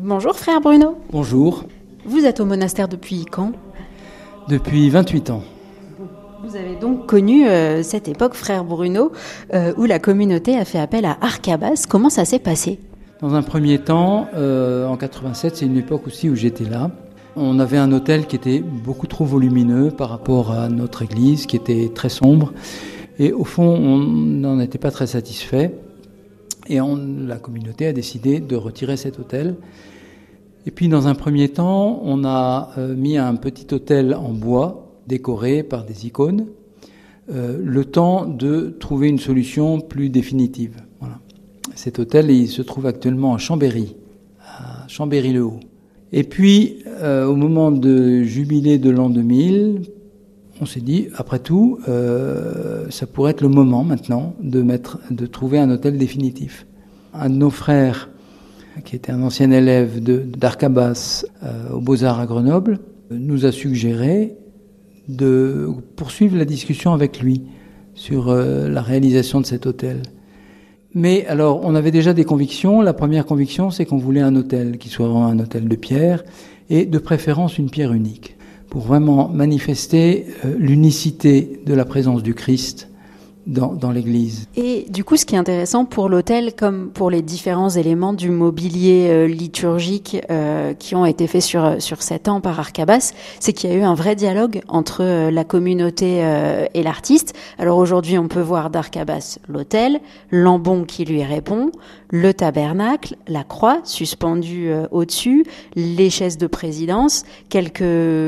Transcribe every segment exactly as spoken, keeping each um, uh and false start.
Bonjour frère Bruno. Bonjour. Vous êtes au monastère depuis quand ? Depuis vingt-huit ans. Vous avez donc connu euh, cette époque, frère Bruno, euh, où la communauté a fait appel à Arcabas. Comment ça s'est passé ? Dans un premier temps, euh, en quatre-vingt-sept, c'est une époque aussi où j'étais là. On avait un hôtel qui était beaucoup trop volumineux par rapport à notre église, qui était très sombre. Et au fond, on n'en était pas très satisfait. Et on, la communauté a décidé de retirer cet hôtel. Et puis, dans un premier temps, on a euh, mis un petit hôtel en bois, décoré par des icônes, euh, le temps de trouver une solution plus définitive. Voilà. Cet hôtel, il se trouve actuellement à Chambéry, à Chambéry-le-Haut. Et puis, euh, au moment de jubilé de l'an deux mille, on s'est dit, après tout, euh, ça pourrait être le moment maintenant de mettre, de trouver un hôtel définitif. Un de nos frères, qui était un ancien élève de, d'Arcabas euh, aux Beaux-Arts à Grenoble, nous a suggéré de poursuivre la discussion avec lui sur euh, la réalisation de cet hôtel. Mais alors, on avait déjà des convictions. La première conviction, c'est qu'on voulait un hôtel qui soit vraiment un hôtel de pierre, et de préférence une pierre unique, pour vraiment manifester euh, l'unicité de la présence du Christ dans, dans l'Église. Et du coup, ce qui est intéressant pour l'hôtel, comme pour les différents éléments du mobilier euh, liturgique euh, qui ont été faits sur, sur sept ans par Arcabas, c'est qu'il y a eu un vrai dialogue entre euh, la communauté euh, et l'artiste. Alors aujourd'hui, on peut voir d'Arcabas l'hôtel, l'ambon qui lui répond, le tabernacle, la croix suspendue euh, au-dessus, les chaises de présidence, quelques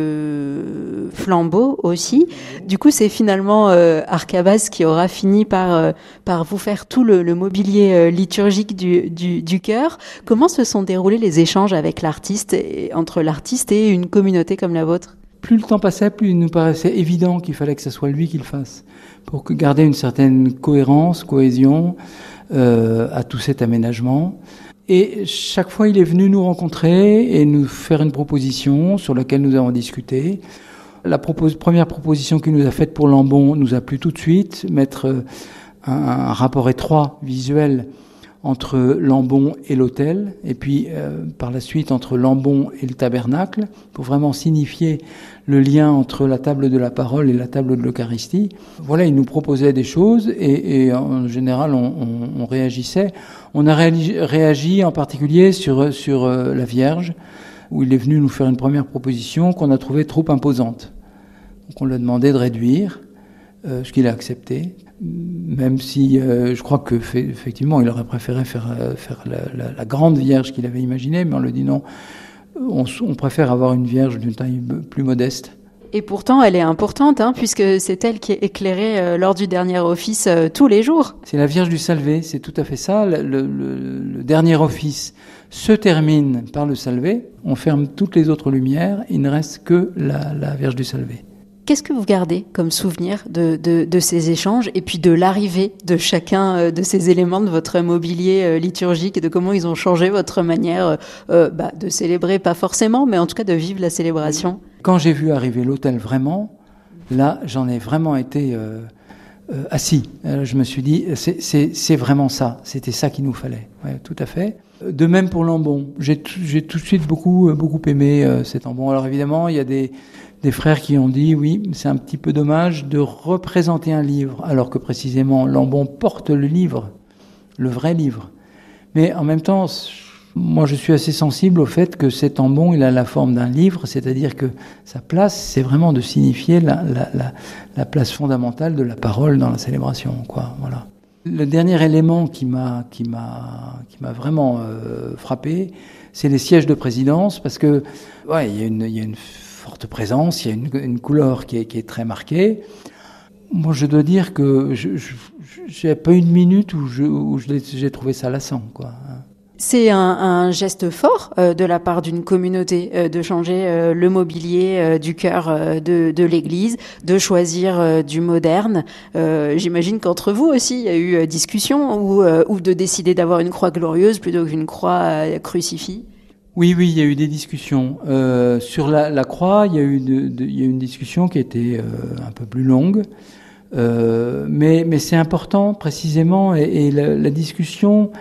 flambeaux aussi. Du coup, c'est finalement euh, Arcabas qui aura fini par, euh, par vous faire tout le, le mobilier euh, liturgique du, du, du chœur. Comment se sont déroulés les échanges avec l'artiste, et, entre l'artiste et une communauté comme la vôtre ? Plus le temps passait, plus il nous paraissait évident qu'il fallait que ce soit lui qui le fasse, pour que garder une certaine cohérence, cohésion euh, à tout cet aménagement. Et chaque fois, il est venu nous rencontrer et nous faire une proposition sur laquelle nous avons discuté. La propos- première proposition qu'il nous a faite pour l'ambon nous a plu tout de suite, mettre un, un rapport étroit, visuel, entre l'ambon et l'autel, et puis euh, par la suite entre l'ambon et le tabernacle, pour vraiment signifier le lien entre la table de la parole et la table de l'Eucharistie. Voilà, il nous proposait des choses, et, et en général, on, on, on réagissait. On a réagi, réagi en particulier sur, sur euh, la Vierge, où il est venu nous faire une première proposition qu'on a trouvée trop imposante. Donc on lui a demandé de réduire, euh, ce qu'il a accepté, même si euh, je crois que fait, effectivement il aurait préféré faire, euh, faire la, la, la grande Vierge qu'il avait imaginée, mais on lui dit non, on, on préfère avoir une Vierge d'une taille plus modeste. Et pourtant, elle est importante, hein, puisque c'est elle qui est éclairée euh, lors du dernier office euh, tous les jours. C'est la Vierge du Salvé, c'est tout à fait ça. Le, le, le dernier office se termine par le Salvé, on ferme toutes les autres lumières, il ne reste que la, la Vierge du Salvé. Qu'est-ce que vous gardez comme souvenir de, de, de ces échanges et puis de l'arrivée de chacun de ces éléments de votre mobilier liturgique et de comment ils ont changé votre manière euh, bah, de célébrer, pas forcément, mais en tout cas de vivre la célébration ? Quand j'ai vu arriver l'autel vraiment, là j'en ai vraiment été euh, euh, assis. Euh, je me suis dit, c'est, c'est, c'est vraiment ça, c'était ça qu'il nous fallait. Ouais, tout à fait. De même pour l'ambon, j'ai, t- j'ai tout de suite beaucoup, beaucoup aimé euh, cet ambon. Alors évidemment, il y a des... des frères qui ont dit, oui, c'est un petit peu dommage de représenter un livre, alors que précisément l'ambon porte le livre, le vrai livre. Mais en même temps, moi je suis assez sensible au fait que cet ambon, il a la forme d'un livre, c'est-à-dire que sa place, c'est vraiment de signifier la, la, la, la place fondamentale de la parole dans la célébration, quoi. Voilà. Le dernier élément qui m'a, qui m'a, qui m'a vraiment euh, frappé, c'est les sièges de présidence, parce que, ouais, il y a une, il y a une forte présence, il y a une, une couleur qui est, qui est très marquée. Moi, je dois dire que je, je, j'ai pas une minute où, je, où je j'ai trouvé ça lassant, quoi. C'est un, un geste fort euh, de la part d'une communauté euh, de changer euh, le mobilier euh, du cœur euh, de, de l'Église, de choisir euh, du moderne. Euh, j'imagine qu'entre vous aussi, il y a eu euh, discussion ou, euh, ou de décider d'avoir une croix glorieuse plutôt qu'une croix euh, crucifix. Oui, oui, il y a eu des discussions. Euh, sur la, la croix, il y a eu de, de, il y a eu une discussion qui était euh, un peu plus longue. Euh, mais, mais c'est important, précisément, et, et la, la discussion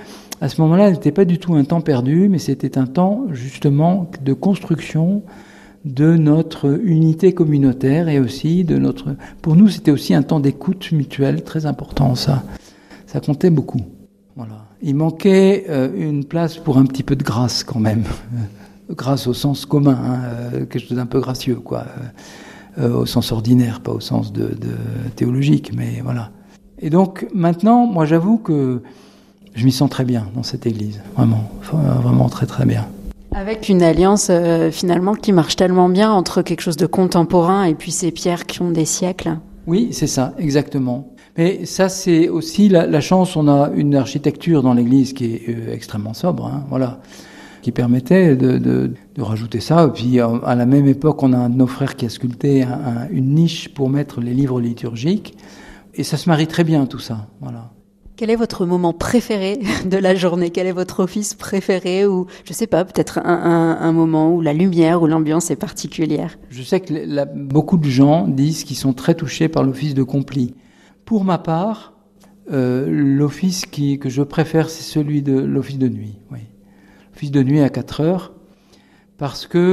À ce moment-là, elle n'était pas du tout un temps perdu, mais c'était un temps justement de construction de notre unité communautaire et aussi de notre... Pour nous, c'était aussi un temps d'écoute mutuelle très important, ça. Ça comptait beaucoup. Voilà. Il manquait euh, une place pour un petit peu de grâce quand même. Grâce au sens commun, hein, euh, quelque chose d'un peu gracieux, quoi. Euh, au sens ordinaire, pas au sens de, de théologique, mais voilà. Et donc maintenant, moi j'avoue que je m'y sens très bien dans cette église, vraiment, vraiment très très bien. Avec une alliance euh, finalement qui marche tellement bien entre quelque chose de contemporain et puis ces pierres qui ont des siècles. Oui, c'est ça, exactement. Mais ça, c'est aussi la, la chance, on a une architecture dans l'église qui est euh, extrêmement sobre, hein, voilà, qui permettait de, de, de rajouter ça. Et puis à la même époque, on a un de nos frères qui a sculpté un, un, une niche pour mettre les livres liturgiques. Et ça se marie très bien tout ça, voilà. Quel est votre moment préféré de la journée ? Quel est votre office préféré ? Ou, je sais pas, peut-être un, un, un moment où la lumière, où l'ambiance est particulière. Je sais que la, beaucoup de gens disent qu'ils sont très touchés par l'office de complis. Pour ma part, euh, l'office qui, que je préfère, c'est celui de l'office de nuit. Oui. L'office de nuit à quatre heures, parce que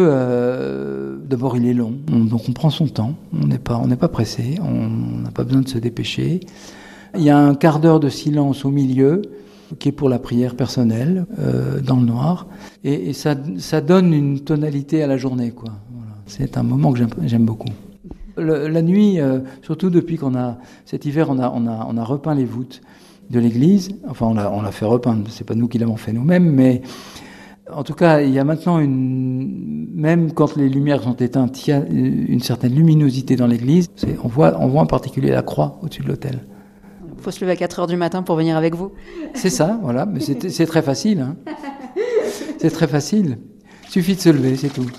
euh, d'abord il est long, on, donc on prend son temps, on n'est pas, on n'est pas pressé, on n'a pas besoin de se dépêcher. Il y a un quart d'heure de silence au milieu, qui est pour la prière personnelle, euh, dans le noir, et, et ça, ça donne une tonalité à la journée, quoi. Voilà. C'est un moment que j'aime, j'aime beaucoup. Le, la nuit, euh, surtout depuis qu'on a cet hiver, on a, on a, on a repeint les voûtes de l'église. Enfin, on l'a, on l'a fait repeindre. C'est pas nous qui l'avons fait nous-mêmes, mais en tout cas, il y a maintenant une, même quand les lumières sont éteintes, il y a une certaine luminosité dans l'église. C'est, on voit, on voit en particulier la croix au-dessus de l'autel. Il faut se lever à quatre heures du matin pour venir avec vous. C'est ça, voilà. Mais c'est, c'est très facile. Hein. C'est très facile. Il suffit de se lever, c'est tout.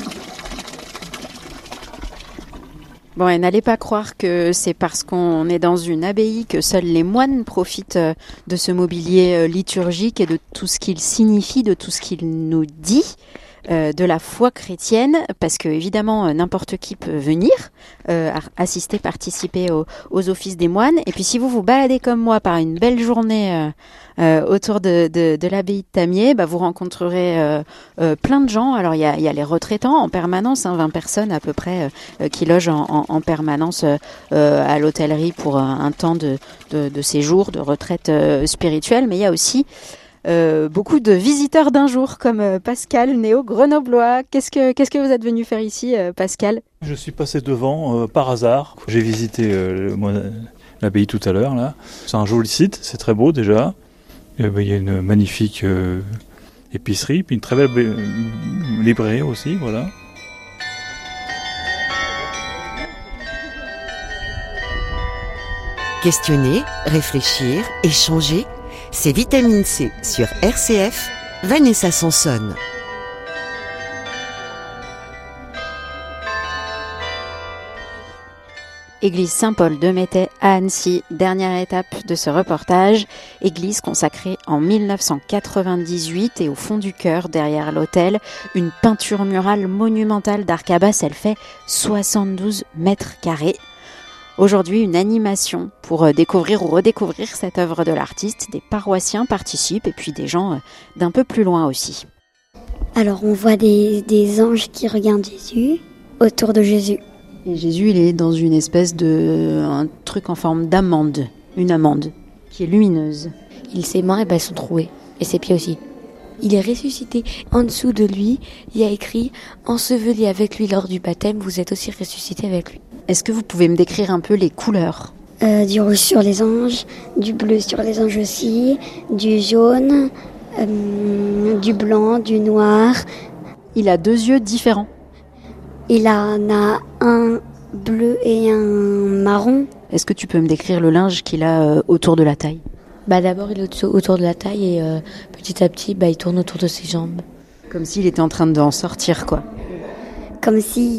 Bon, et n'allez pas croire que c'est parce qu'on est dans une abbaye que seuls les moines profitent de ce mobilier liturgique et de tout ce qu'il signifie, de tout ce qu'il nous dit. Euh, de la foi chrétienne, parce que évidemment n'importe qui peut venir euh, assister, participer au, aux offices des moines. Et puis si vous vous baladez comme moi par une belle journée euh, euh, autour de, de, de l'abbaye de Tamier, bah, vous rencontrerez euh, euh, plein de gens. Alors il y a, y a les retraitants en permanence, hein, vingt personnes à peu près euh, qui logent en, en, en permanence euh, à l'hôtellerie pour un, un temps de, de, de séjour, de retraite euh, spirituelle. Mais il y a aussi Euh, beaucoup de visiteurs d'un jour comme euh, Pascal, néo-grenoblois. Qu'est-ce que, qu'est-ce que vous êtes venu faire ici, euh, Pascal ? Je suis passé devant euh, par hasard. J'ai visité euh, moi, l'abbaye tout à l'heure. Là. C'est un joli site, c'est très beau déjà. Il y a une magnifique euh, épicerie, puis une très belle euh, librairie aussi. Voilà. Questionner, réfléchir, échanger. C'est Vitamine C sur R C F, Vanessa Sansone. Église Saint-Paul de Métais à Annecy, dernière étape de ce reportage. Église consacrée en mille neuf cent quatre-vingt-dix-huit et au fond du chœur, derrière l'autel, une peinture murale monumentale d'Arcabas. Elle fait soixante-douze mètres carrés. Aujourd'hui, une animation pour découvrir ou redécouvrir cette œuvre de l'artiste. Des paroissiens participent et puis des gens d'un peu plus loin aussi. Alors on voit des, des anges qui regardent Jésus autour de Jésus. Et Jésus, il est dans une espèce de... un truc en forme d'amande, une amande qui est lumineuse. Il, ses mains, et ben, sont trouées, et ses pieds aussi. Il est ressuscité. En dessous de lui, il y a écrit « Enseveli avec lui lors du baptême, vous êtes aussi ressuscité avec lui ». Est-ce que vous pouvez me décrire un peu les couleurs ? euh, Du rouge sur les anges, du bleu sur les anges aussi, du jaune, euh, du blanc, du noir. Il a deux yeux différents. Il en a un bleu et un marron. Est-ce que tu peux me décrire le linge qu'il a euh, autour de la taille ? Bah d'abord il est autour de la taille et euh, petit à petit bah, il tourne autour de ses jambes. Comme s'il était en train d'en sortir quoi. Comme s'il